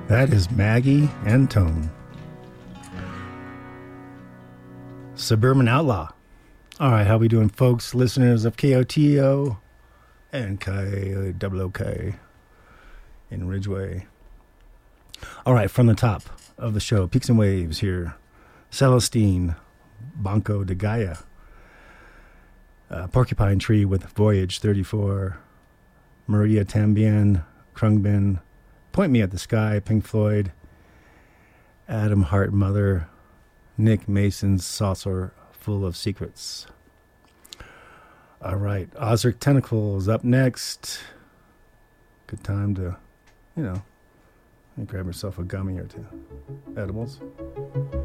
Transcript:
That is Maggie and Tone. Suburban Outlaw. All right, how we doing, folks, listeners of KOTO and KOOK in Ridgeway. All right, from the top of the show, Peaks and Waves here. Celestine, Banco de Gaia. Porcupine Tree with Voyage 34. Maria Tambien, Krungbin, Point Me at the Sky, Pink Floyd. Adam Hart Mother, Nick Mason's Saucer Full of Secrets. All right, Ozric Tentacles up next. Good time to, grab yourself a gummy or two. Edibles.